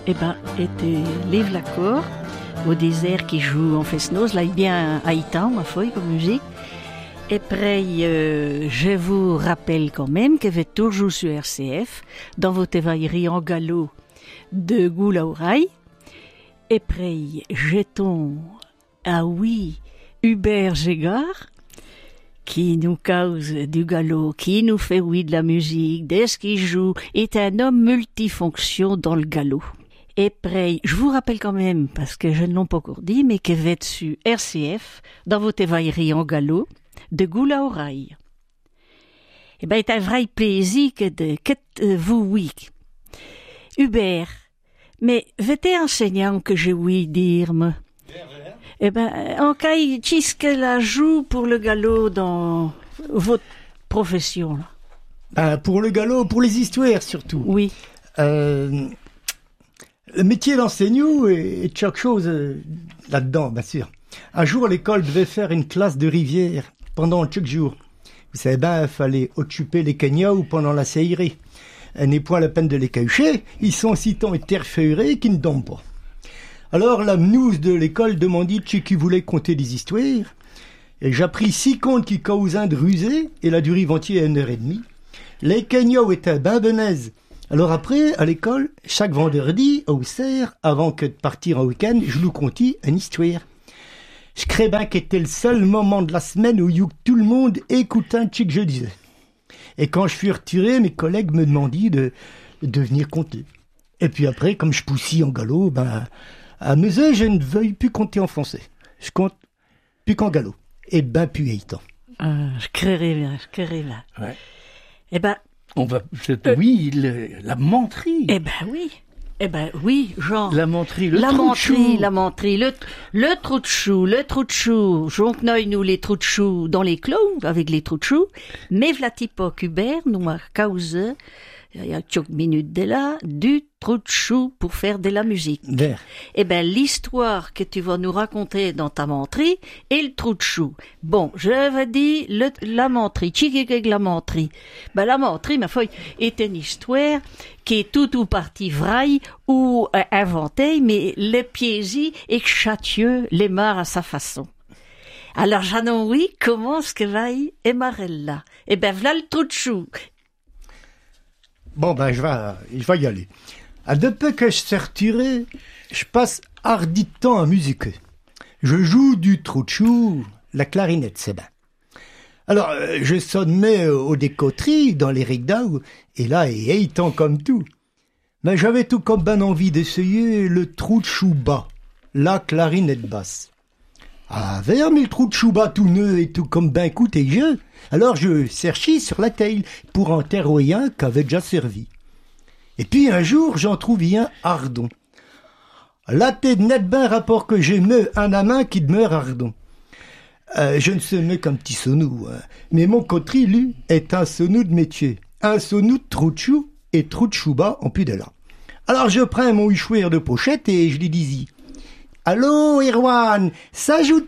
Eh ben, était livre l'accord au désert qui joue en Fesnos, là il bien haïtain, ma foi, comme musique. Et après, je vous rappelle quand même que vous êtes toujours sur RCF, dans votre évaillerie en galop de Goulaouraï. Et après, jetons à oui Hubert Gégard, qui nous cause du galop, qui nous fait oui de la musique, dès ce qu'il joue, est un homme multifonction dans le galop. Et après, je vous rappelle quand même, parce que je ne l'ai pas encore dit, mais que vous êtes sur RCF, dans votre évaillerie en galop, de Goulaouraï. Eh ben, c'est un vrai plaisir que vous oui. Hubert, mais v'êtes enseignant que j'ai ouï dire, moi. Eh ben, en cas, qu'est-ce qu'elle a joue pour le galop dans votre profession, là? Pour le galop, pour les histoires surtout. Oui. Le métier d'enseignant est quelque chose là-dedans, bien sûr. Un jour, l'école devait faire une classe de rivière pendant chaque jour. Vous savez bien, il fallait occuper les cagnots pendant la série. N'est point la peine de les cacher, ils sont si tant interférés qu'ils ne dorment pas. Alors la mnouse de l'école demandit qui voulait conter des histoires. Et j'appris 6 contes qui causaient de rusée, et la durée entière 1h30. Les cagnots étaient ben benaises. Alors après, à l'école, chaque vendredi, au cerf, avant que de partir en week-end, je nous contais une histoire. Je crée bien qu'était le seul moment de la semaine où tout le monde écoutait ce que je disais. Et quand je fus retiré, mes collègues me demandaient de venir compter. Et puis après, comme je poussais en galop, à mes âges, je ne veuille plus compter en français. Je compte plus qu'en galop. Et ben plus étant. Je créerai bien. Ouais. Eh ben... On va peut-être, oui, la menterie. Eh ben oui, Jean. La menterie, le trou de chou. La menterie, le trou de chou. Jonqueneuil, nous, les trous de chou dans les clous, avec les trous de chou. Mais Vlatipoc Hubert nous a causé, il y a quelques minutes de là, du trou de chou pour faire de la musique. Vert. Eh ben, l'histoire que tu vas nous raconter dans ta menterie est le trou de chou. Bon, je vais dire la menterie. Tchikikek la menterie. Ben, la menterie, ma foi, est une histoire qui est tout ou partie vraie ou inventée, mais le piési est que châtieux les marre à sa façon. Alors, Jeannon, oui, comment est-ce que va y Emarella? Eh ben, voilà le trou de chou. Bon, je vais y aller. Depuis que je suis retiré, je passe hardi de temps à musiquer. Je joue du trou de chou, la clarinette, c'est bien. Alors, je sonnais aux décoteries, dans les rigdaou, et là, et tant comme tout. Mais j'avais tout comme ben envie d'essayer le trou de chou bas, la clarinette basse. Vers mais le trou de chou bas tout neuf et tout comme ben coûté jeu. Alors je cherchais sur la taille pour en terroyer un qu'avait déjà servi. Et puis un jour, j'en trouvais un ardon. Là, t'es net ben rapport que j'ai me un à main qui demeure ardon. Je ne sais mais qu'un petit sonou, hein. Mais mon coterie, lui, est un sonou de métier. Un sonou de trou de chou et trou de chou bas en plus de là. Alors je prends mon huchouer de pochette et je lui dis « Allô, Erwan, s'ajouti !»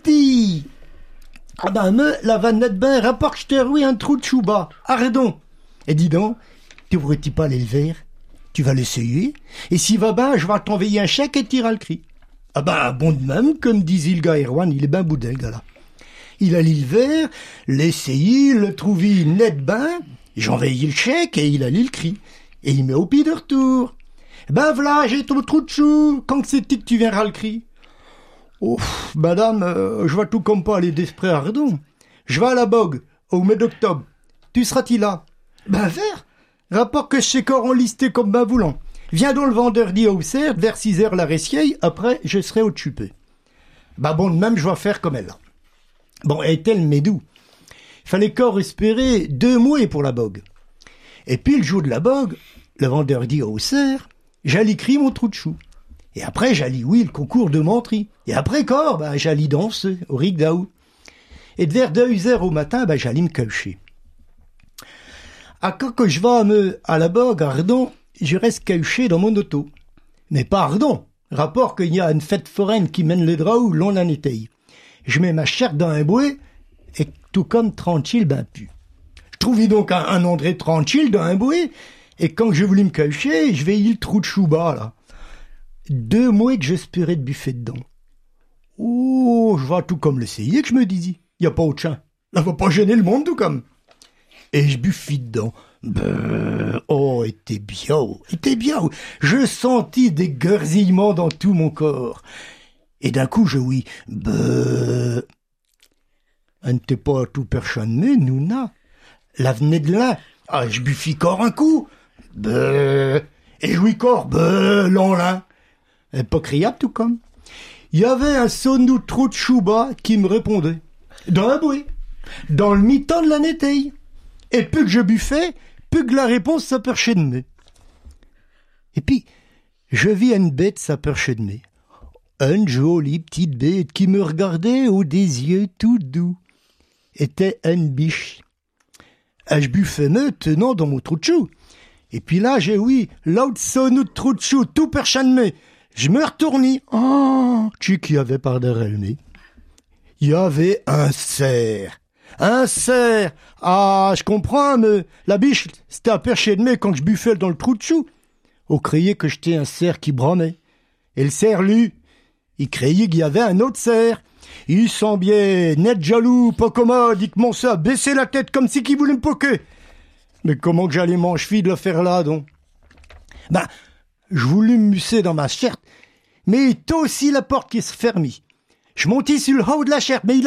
Ah la vanette ben, rapport que je te rouille un trou de chou bas. Ardon. Et dis donc, tu pourrais-tu pas aller le faire? Tu vas l'essayer, et s'il va ben, je vais t'envoyer un chèque et t'iras le cri. Bon de même, comme disait le gars Erwan, il est ben boudin, le gars-là. Il allait le faire, l'essayer, le trouver net ben, j'envoyais le chèque et il allait le cri. Et il met au pied de retour. Voilà, j'ai ton trou de chou, quand c'est-il que tu viendras le cri? Oh, madame, je vais tout comme pas aller d'esprit ardon. Je vais à la bogue, au mois d'octobre. Tu seras-tu là? Vers. Rapport que je sais qu'on listé comme ben voulant. Viens donc le vendredi au cerf, vers 6h la ressière, après je serai au chupé. Bon, de même, je vais faire comme elle là. Bon, est-elle médou? Fallait qu'en espérer 2 mois pour la bogue. Et puis le jour de la bogue, le vendredi au cerf, j'allais écrire mon trou de chou. Et après, j'allais, le concours de menterie. Et après, j'allais danser au rigdaou. Et vers 2h au matin, j'allais me coucher. Quand que je vais à la bogue, à Ardon, je reste couché dans mon auto. Mais pas Ardon. Rapport qu'il y a une fête foraine qui mène le draou long l'an été. Je mets ma charte dans un bouet, et tout comme tranquille, pu. Je trouvais donc un endroit tranquille dans un bouet, et quand je voulais me coucher, je veillais le trou de chou bas, là. 2 mois que j'espérais de buffer dedans. Oh, je vois tout comme l'essayer que je me disais. Y a pas autre chien. Là, va pas gêner le monde tout comme. Et je buffis dedans. Oh, était bien. Je sentis des gurgillements dans tout mon corps. Et d'un coup, je ouïs. Elle n'était pas tout perchanné, Nouna. La venait de là. Ah, je buffis corps un coup. Et je ouïs corps. L'enlin. Elle pas criable tout comme. Il y avait un sonnou trop de chouba qui me répondait. Dans un bruit. Dans le mi-temps de la netteille. Et plus que je buffais, plus que la réponse s'aperchait de moi. Et puis, je vis une bête s'apercher de moi. Une jolie petite bête qui me regardait aux des yeux tout doux. Était une biche. Et je buffais me tenant dans mon trou de chou. Et puis là, j'ai ouï l'autre sonnou de trou de chou tout perché de moi. Je me retournis. Oh, tu qui avait par derrière le nez. Il y avait un cerf. Un cerf. Ah, je comprends, mais la biche, c'était à percher de moi quand je buffais dans le trou de chou. On criait que j'étais un cerf qui bromait. Et le cerf, lui, il criait qu'il y avait un autre cerf. Il semblait net jaloux, pas commode, il commençait à baisser la tête comme si qu'il voulait me poquer. Mais comment que j'allais m'en cheville de le faire là, donc? Je voulus me musser dans ma cherte, mais il t'a aussi la porte qui se fermit. Je montis sur le haut de la cherte, mais il